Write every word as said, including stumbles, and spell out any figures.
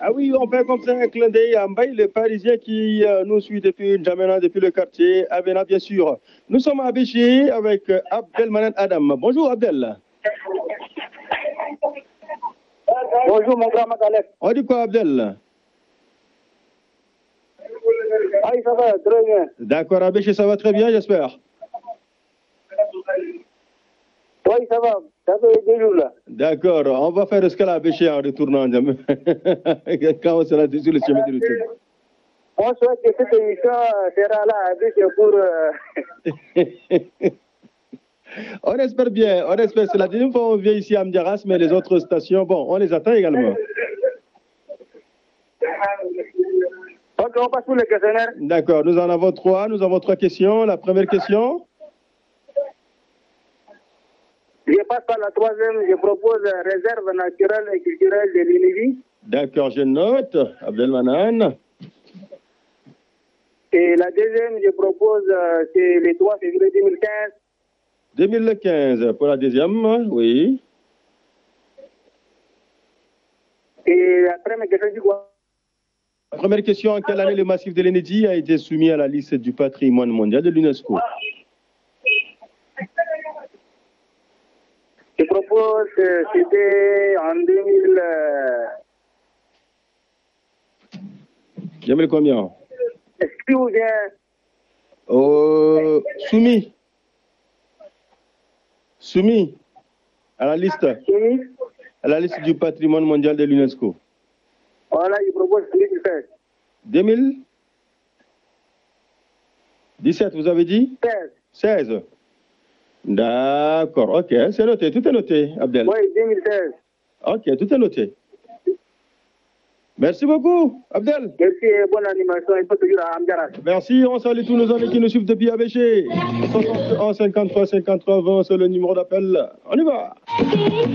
Ah oui, on fait comme ça un clin d'œil à Mbaye, le Parisien qui euh, nous suit depuis N'Djamena, depuis le quartier, Abena, bien sûr. Nous sommes à Béchi avec euh, Abdelmanan Adam. Bonjour Abdel. Bonjour mon grand Magalef. On dit quoi Abdel? Ah, ça va, très bien. D'accord, à Béchi, ça va très bien, j'espère. Oui, ça va. Ça fait deux jours là. D'accord, on va faire escale à Béchi en retournant en N'Djamena. Quand on sera sur le chemin de retour. On souhaite que cette émission sera là à Béchi pour... Euh... On espère bien, on espère. C'est la deuxième fois qu'on vient ici à Mdiaras, mais les autres stations, bon, on les attend également. Ok, on passe pour les questionnaires. D'accord, nous en avons trois. Nous avons trois questions. La première question. Je passe par la troisième. Je propose réserve naturelle et culturelle de l'Univi. D'accord, je note. Abdelmanan. Et la deuxième, je propose, c'est le trois février deux mille quinze. deux mille quinze pour la deuxième, oui. Et la première question, c'est quoi? La première question, en quelle année le massif de l'Enedi a été soumis à la liste du patrimoine mondial de l'UNESCO? Je propose que c'était en deux mille... deux mille combien? Est-ce ou bien... Euh, soumis. Soumis à la liste. Soumis à la liste du patrimoine mondial de l'UNESCO. Voilà, je propose deux mille seize. deux mille dix-sept, vous avez dit? seize. seize. D'accord, ok, c'est noté, tout est noté, Abdel. Oui, deux mille seize. Ok, tout est noté. Merci beaucoup, Abdel. Merci et bonne animation. Il faut toujours à Amdiaras. Merci, on salue tous nos amis qui nous suivent depuis Abéché. soixante et un cinquante-trois cinquante-trois vingt, c'est le numéro d'appel. On y va.